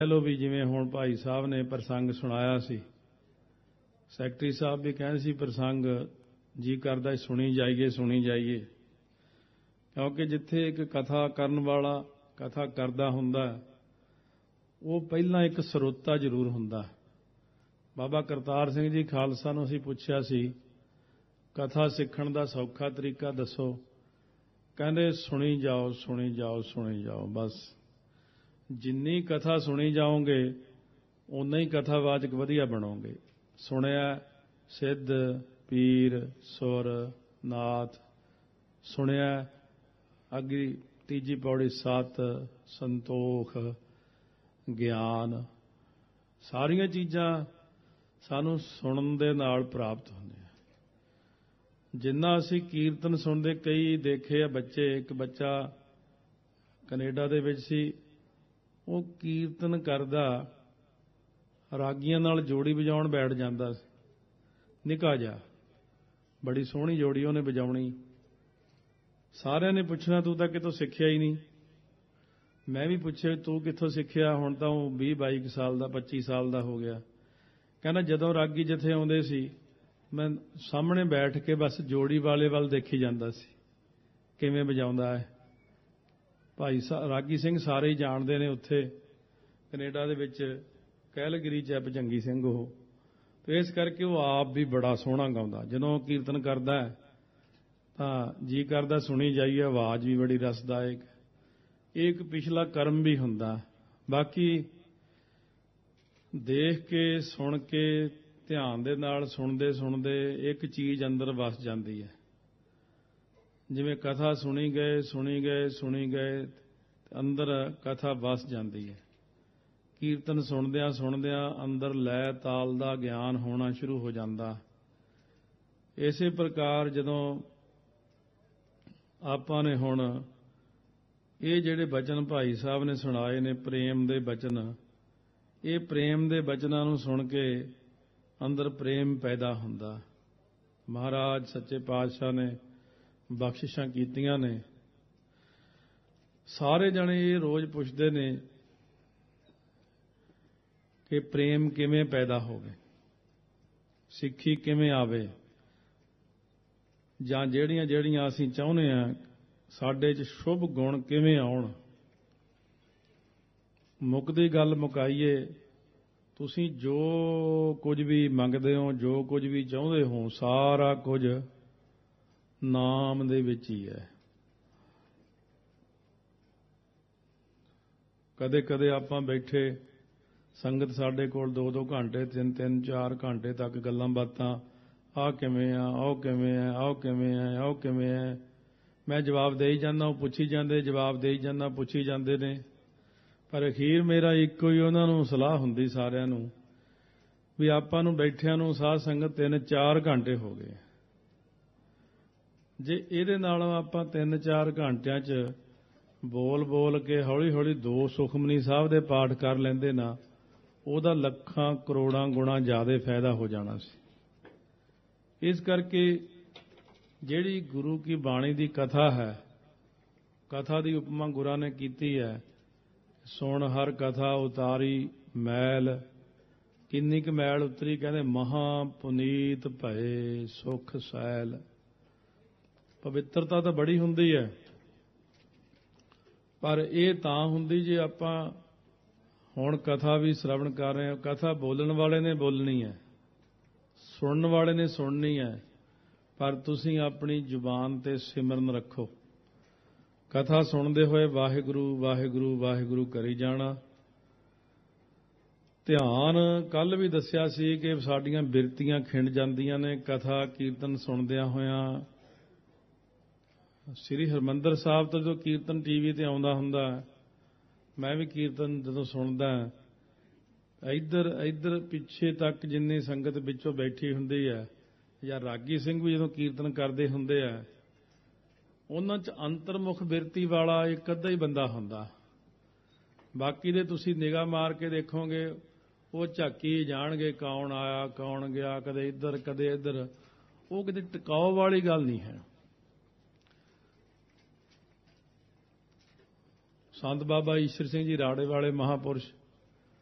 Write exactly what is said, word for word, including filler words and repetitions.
लो भी जिवें हुण भाई साहब ने प्रसंग सुनाया सी, सैकटरी साहब भी कहते सी प्रसंग जी करदा सुनी जाइए सुनी जाइए, क्योंकि जिथे एक कथा करन वाला कथा करदा हुंदा वो पहला एक ਸਰੋਤਾ जरूर हुंदा। बाबा करतार सिंह जी खालसा नूं असीं पुछिया सी कथा सीखण दा सौखा तरीका दसो, कहंदे सुनी जाओ सुनी जाओ सुनी जाओ, बस जिन्नी कथा सुनी जाओगे उन्ना ही कथावाचक वधिया बनोगे। सुनिया सिद्ध पीर सुर नाथ, सुनिया अगी तीजी पौड़ी सत संतोख ज्ञान, सारिया चीज़ां सानू सुनन दे नाल प्राप्त होंदियां। जिन्ना असी कीर्तन सुनते, कई देखे बच्चे, एक बच्चा कनेडा दे विच सी, वो कीर्तन करदा रागियां नाल जोड़ी बजाउण बैठ जांदा सी, निका जा बड़ी सोहनी जोड़ी उहने बजाउणी। सारिਆਂ ने पुछना तू तां कितों सिੱਖਿਆ ही नहीं। मैं भी पुछे तू कितों सिੱਖਿਆ, हुण तां ਉਹ बीस बाईक साल का पच्ची साल का हो गया। कहना जदों रागी जिथे आउंदे सी मैं सामने बैठ के बस जोड़ी वाले वाल देखी जांदा सी किवें बजाउंदा है। भाई सा रागी सिंह सारे ही जाणदे ने, उत्थे कनेडा दे विच कैलगरी च भजंगी सिंह वो, तो इस करके वो आप भी बड़ा सोहना गाउंदा। जदों कीर्तन करदा है तां जी करदा सुनी जाइए, आवाज़ भी बड़ी रसदायक, एक पिछला कर्म भी हुंदा। बाकी देख के सुन के ध्यान दे नाल सुनदे सुनदे एक चीज़ अंदर वस जाती है। जिवें कथा सुनी गए सुनी गए सुनी गए अंदर कथा वस जाती है। कीर्तन सुनदियां सुनदियां अंदर लय ताल दा ज्ञान होना शुरू हो जाता। इसे प्रकार जदों आपां ने हुण ये जिहड़े बचन भाई साहब ने सुनाए ने प्रेम दे बचन, ये प्रेम दे बचनां नूं सुन के अंदर प्रेम पैदा हुंदा। महाराज सच्चे पातशाह ने बख्शिशां कीतियां ने। सारे जने ये रोज़ पुछदे ने कि प्रेम किवें पैदा होवे, सिੱਖੀ किवें आवे, जां ਜਿਹੜੀਆਂ ਜਿਹੜੀਆਂ ਅਸੀਂ ਚਾਹੁੰਦੇ ਹਾਂ ਸਾਡੇ 'ਚ शुभ गुण किवें आउण। मुकदी गल मुकाईए, तुसीं जो कुछ भी मंगदे हो, जो कुछ भी चाहुंदे हो, सारा कुछ नाम दे विच ही है। कदे कदे आपां बैठे संगत साडे कोल दो दो घंटे तीन तीन चार घंटे तक गल्लां बातां, आ किवें आ, आओ किवें आ, आओ किवें आ, आओ किवें आ, मैं जवाब दे ही जाना, वो पुछी जांदे, जवाब दे ही जाना, पुछी जांदे ने। पर अखीर मेरा इक्को ही उन्हां नूं सलाह हुंदी सारिਆਂ ਨੂੰ भी आपां नूं बैठिਆਂ ਨੂੰ साध संगत तीन चार घंटे हो गए। जे इहदे नालों आपां तीन चार घंटिਆਂ 'ਚ बोल बोल के हौली हौली दो सुखमनी साहब दे पाठ कर लैंदे ना, ਉਹਦਾ ਲੱਖਾਂ ਕਰੋੜਾਂ गुणा ज़्यादा फायदा हो जाना सी। इस करके ਜਿਹੜੀ गुरु की बाणी की कथा है, कथा की उपमा गुरां ने कीती है, सुन हर कथा उतारी मैल, किन्नी क मैल उतरी, कहते महा पुनीत भये सुख सैल। पवित्रता तो बड़ी हुंदी है, पर यह तां हुंदी जे आपां हुण कथा भी श्रवण कर रहे हैं, कथा बोलण वाले ने बोलनी है, सुनने वाले ने सुननी है, पर तुसीं अपनी जुबान ते सिमरन रखो। कथा सुनते हुए वाहिगुरू वाहिगुरू वाहिगुरू करी जाना। ध्यान कल भी दस्या सी कि साडियां बिरतियां खिंड जांदियां ने कथा कीर्तन सुनदियां होयां। श्री हरमंदर साहब तो जो कीर्तन टीवी ते आउंदा हुंदा, मैं भी कीर्तन जदों सुनदा, इधर इधर पिछे तक जिन्नी संगत विचों बैठी हुंदी है, या रागी सिंह भी जदों कीर्तन करदे हुंदे आ, उन्हां च अंतरमुख बिरती वाला एक अद्धा ही बंदा हुंदा। बाकी दे तुसीं निगाह मार के देखोगे वो झाकी जाणगे कौन आया कौन गया, कदे इधर कदे इधर, वो किते टिकाव वाली गल नहीं है। संत बाबा ईश्वर सिंह जी राड़े वाले महापुरुष